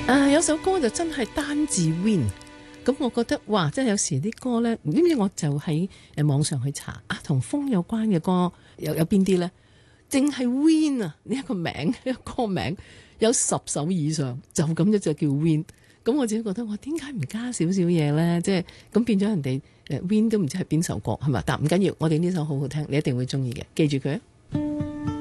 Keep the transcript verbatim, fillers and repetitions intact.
啊，有首歌就真係單字 Win， 咁我覺得哇，真係有時啲歌呢，唔知唔知我就喺誒網上去查啊，同風有關嘅歌有有邊啲呢？淨係 Win 啊呢一個名，呢、呢個歌名有十首以上，就咁一隻叫 Win。咁我自己覺得，我點解唔加少少嘢呢？即係咁變咗人哋誒 Win 都唔知係邊首歌係嘛？但唔緊要，我哋呢首好好聽，你一定會中意嘅，記住佢啊！